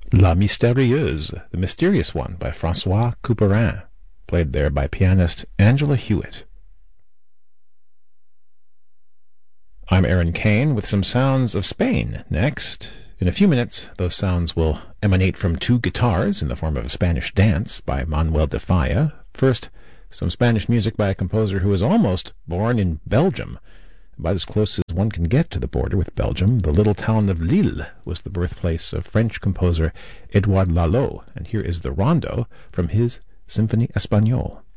La Mystérieuse, The Mysterious One, by François Couperin, played there by pianist Angela Hewitt. I'm Aaron Kane with some sounds of Spain next. In a few minutes, those sounds will emanate from two guitars in the form of a Spanish dance by Manuel de Falla. First, some Spanish music by a composer who was almost born in Belgium. About as close as one can get to the border with Belgium, the little town of Lille was the birthplace of French composer Edouard Lalo, and here is the Rondo from his Symphonie Espagnole.